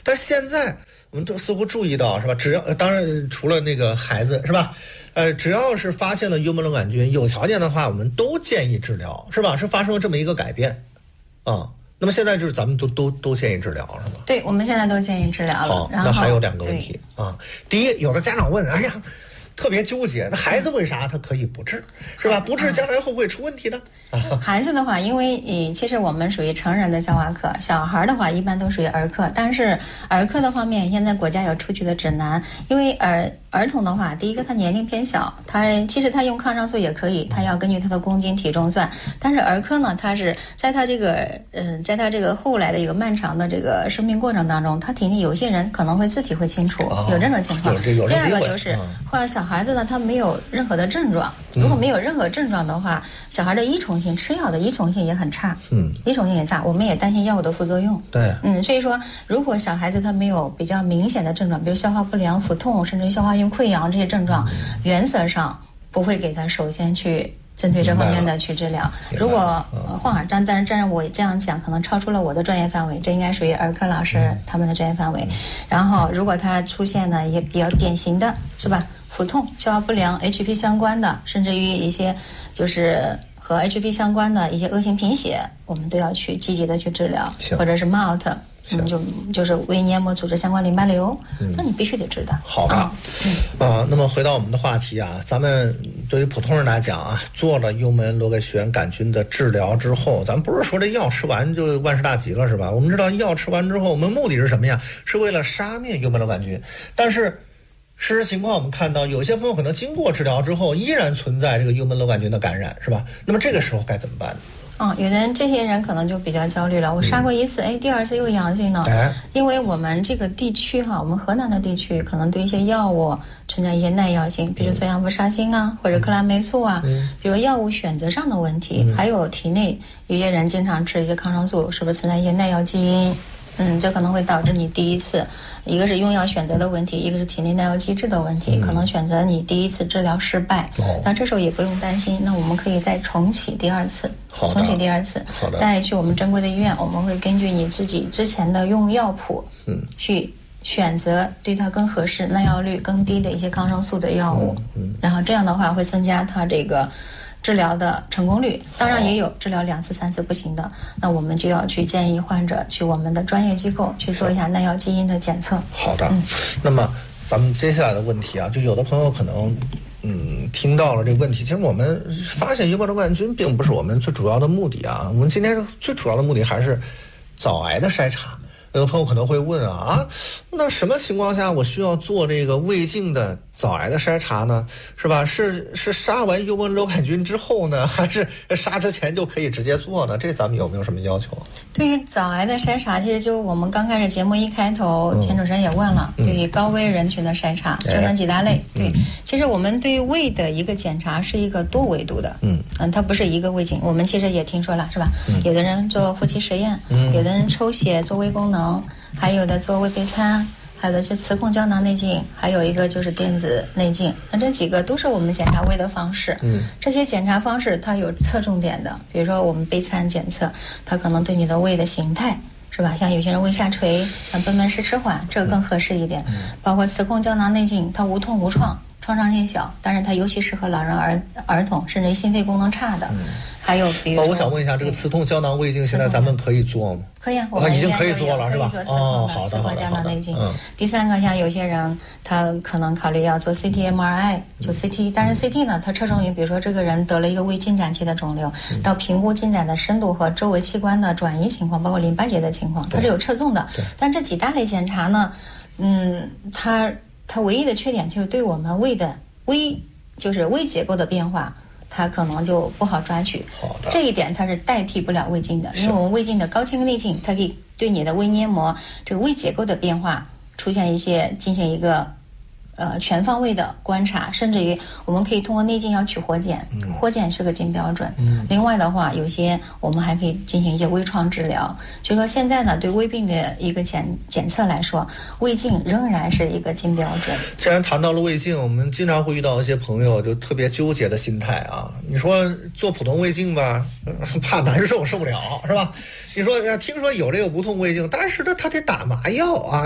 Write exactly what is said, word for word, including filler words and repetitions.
但现在我们都似乎注意到，是吧？只要当然除了那个孩子，是吧？呃，只要是发现了幽门螺杆菌，有条件的话，我们都建议治疗，是吧？是发生了这么一个改变啊。那么现在就是咱们都都都建议治疗，是吧？ 对，我们现在都建议治疗了。 好，那还有两个问题啊。第一，有的家长问，哎呀，特别纠结，那孩子为啥他可以不治，是吧？不治将来会不会出问题呢？啊、 孩子的话，因为呃，其实我们属于成人的消化科，小孩的话一般都属于儿科。但是儿科的方面，现在国家有出具的指南，因为儿儿童的话，第一个他年龄偏小，他其实他用抗生素也可以，他要根据他的公斤体重算。但是儿科呢，他是在他这个嗯、呃，在他这个后来的一个漫长的这个生命过程当中，他体内有些人可能会自体会清除，哦、有这种情况。第二个就是或者小孩子呢，他没有任何的症状，如果没有任何症状的话，小孩的依从性，吃药的依从性也很差，嗯，依从性也差，我们也担心药物的副作用。 对， 嗯，所以说，如果小孩子他没有比较明显的症状，比如消化不良、腹痛，甚至于消化性溃疡这些症状，嗯、原则上不会给他首先去针对这方面的去治疗。如果患儿但但是但是我这样讲可能超出了我的专业范围，这应该属于儿科老师他们的专业范围。嗯、然后如果他出现呢也比较典型的是吧？腹痛、消化不良、H P 相关的，甚至于一些就是和 H P 相关的一些恶性贫血，我们都要去积极的去治疗，或者是 M A L T， 我们就就是胃黏膜组织相关淋巴瘤，嗯、那你必须得治的。 好的，啊、嗯呃，那么回到我们的话题啊，咱们对于普通人来讲啊，做了幽门螺旋杆菌的治疗之后，咱们不是说这药吃完就万事大吉了，是吧？我们知道药吃完之后，我们目的是什么呀？是为了杀灭幽门螺杆菌，但是事实情况我们看到，有些朋友可能经过治疗之后，依然存在这个幽门螺杆菌的感染，是吧？那么这个时候该怎么办呢？ 嗯，有的人这些人可能就比较焦虑了。我杀过一次，嗯、哎，第二次又阳性了。哎，因为我们这个地区哈，我们河南的地区可能对一些药物存在一些耐药性，比如唑氧呋沙星啊，或者克拉霉素啊，嗯、比如药物选择上的问题，嗯、还有体内有些人经常吃一些抗生素，是不是存在一些耐药基因？嗯，这可能会导致你第一次，一个是用药选择的问题，一个是体内耐药机制的问题，嗯、可能选择你第一次治疗失败。哦，但这时候也不用担心，那我们可以再重启第二次，重启第二次， 好的， 再去我们正规的医院，我们会根据你自己之前的用药谱，嗯，去选择对它更合适、耐药率更低的一些抗生素的药物，嗯，嗯然后这样的话会增加它这个治疗的成功率。当然也有治疗两次三次不行的，那我们就要去建议患者去我们的专业机构去做一下耐药基因的检测。 好的，嗯、那么咱们接下来的问题啊，就有的朋友可能嗯听到了这个问题，其实我们发现幽门螺杆菌并不是我们最主要的目的啊，我们今天最主要的目的还是早癌的筛查。有的朋友可能会问啊啊，那什么情况下我需要做这个胃镜的早癌的筛查呢？是吧？是是杀完幽门螺杆菌之后呢，还是杀之前就可以直接做呢？这咱们有没有什么要求？ 对于早癌的筛查，其实就我们刚开始节目一开头，嗯、田主持人也问了，对于高危人群的筛查，分成几大类。哎、对，嗯、其实我们对于胃的一个检查是一个多维度的，嗯嗯，它不是一个胃镜。我们其实也听说了，是吧？嗯、有的人做夫妻实验，嗯、有的人抽血做胃功能。还有的做胃胚参，还有的是磁控胶囊内镜，还有一个就是电子内镜。那这几个都是我们检查胃的方式。嗯，这些检查方式它有侧重点的，比如说我们胚参检测，它可能对你的胃的形态，是吧？像有些人胃下垂，像贲门失迟缓，这个更合适一点。嗯、包括磁控胶囊内镜，它无痛无创，创伤性小，但是它尤其适合老人、儿儿童，甚至心肺功能差的。嗯还有比如、 哦，我想问一下，这个磁痛胶囊胃镜现在咱们可以做吗？ 可以啊，我们已经可以做了，是吧？ 哦，好的，磁控胶囊内镜。嗯。第三个，像有些人他可能考虑要做 C T M R I， 就 C T，、嗯、但是 C T 呢，它侧重于比如说这个人得了一个胃进展期的肿瘤，嗯、到评估进展的深度和周围器官的转移情况，包括淋巴结的情况，它是有侧重的。但这几大类检查呢，嗯，它它唯一的缺点就是对我们胃的微就是胃结构的变化。它可能就不好抓取， 好的， 这一点它是代替不了胃镜的，因为我们胃镜的高清内镜，它可以对你的胃黏膜这个胃结构的变化出现一些进行一个呃全方位的观察，甚至于我们可以通过内镜要取活检，嗯、活检是个金标准。嗯、另外的话，有些我们还可以进行一些微创治疗。就说现在呢，对胃病的一个检检测来说，胃镜仍然是一个金标准。 既然谈到了胃镜，我们经常会遇到一些朋友就特别纠结的心态啊。你说做普通胃镜吧，怕难受受不了，是吧？你说听说有这个无痛胃镜，但是呢，他得打麻药啊。